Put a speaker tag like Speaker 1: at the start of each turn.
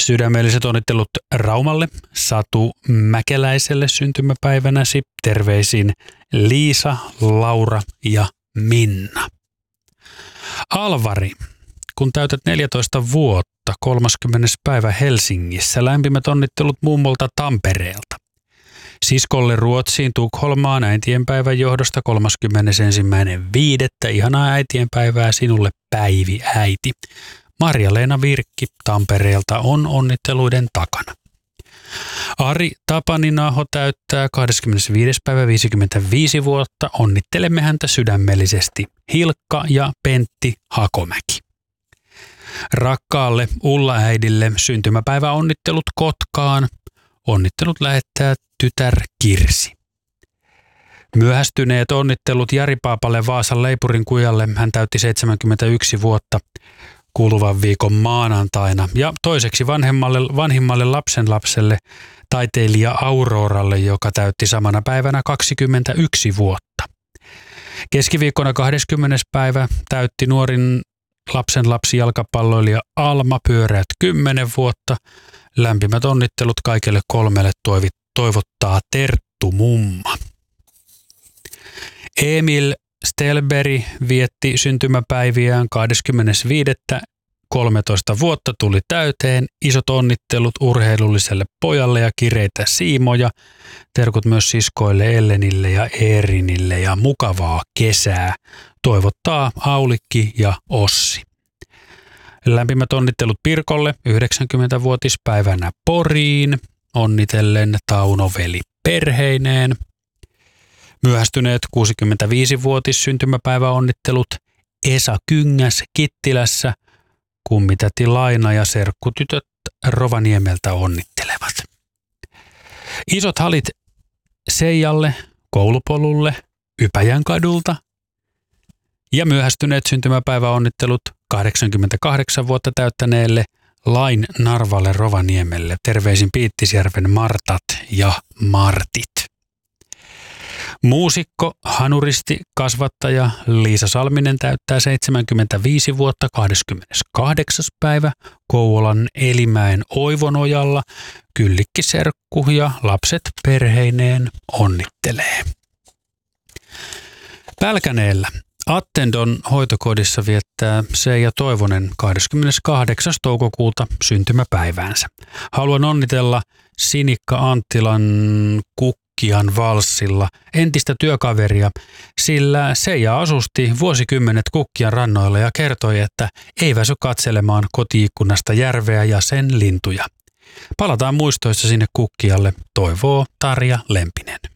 Speaker 1: Sydämelliset onnittelut Raumalle, Satu Mäkeläiselle syntymäpäivänäsi. Terveisin Liisa, Laura ja Minna. Alvari, kun täytät 14 vuotta, 30. päivä Helsingissä, lämpimät onnittelut mummolta Tampereelta. Siskolle Ruotsiin Tukholmaan äitienpäivän johdosta 31.5. Ihanaa äitienpäivää sinulle, Päivi äiti. Marja-Leena Virkki Tampereelta on onnitteluiden takana. Ari Tapaninaho täyttää 25. päivä 55 vuotta. Onnittelemme häntä sydämellisesti. Hilkka ja Pentti Hakomäki. Rakkaalle Ulla-äidille syntymäpäivä onnittelut Kotkaan. Onnittelut lähettää tytär Kirsi. Myöhästyneet onnittelut Jari Paapalle Vaasan Leipurin kujalle. Hän täytti 71 vuotta kuluvan viikon maanantaina. Ja toiseksi vanhimmalle lapsenlapselle, taiteilija Auroralle, joka täytti samana päivänä 21 vuotta. Keskiviikkona 20. päivä täytti nuorin lapsenlapsi jalkapalloilija Alma pyöreät 10 vuotta. Lämpimät onnittelut kaikille kolmelle toivottaa Terttu mumma. Emil Stelberg vietti syntymäpäiviään 25. 13 vuotta tuli täyteen. Isot onnittelut urheilulliselle pojalle ja kireitä siimoja. Terkut myös siskoille Ellenille ja Eerinille ja mukavaa kesää. Toivottaa Aulikki ja Ossi. Lämpimät onnittelut Pirkolle 90-vuotispäivänä Poriin. Onnitellen Tauno-veli perheineen. Myöhästyneet 65-vuotis syntymäpäiväonnittelut Esa Kyngäs Kittilässä, kummitäti Laina ja serkkutytöt Rovaniemeltä onnittelevat. Isot halit Seijalle, koulupolulle, Ypäjänkadulta ja myöhästyneet syntymäpäiväonnittelut 88 vuotta täyttäneelle Lain Narvalle Rovaniemelle. Terveisin Piittisjärven Martat ja Martit. Muusikko, hanuristi, kasvattaja Liisa Salminen täyttää 75 vuotta 28. päivä Kouvolan Elimäen Oivonojalla. Kyllikkiserkku ja lapset perheineen onnittelee. Pälkäneellä Attendon hoitokodissa viettää Seija Toivonen 28. toukokuuta syntymäpäiväänsä. Haluan onnitella Sinikka Anttilan Kukkian valssilla entistä työkaveria, sillä Seija asusti vuosikymmenet Kukkian rannoilla ja kertoi, että ei väsy katselemaan kotiikkunasta järveä ja sen lintuja. Palataan muistoissa sinne Kukkialle, toivoo Tarja Lempinen.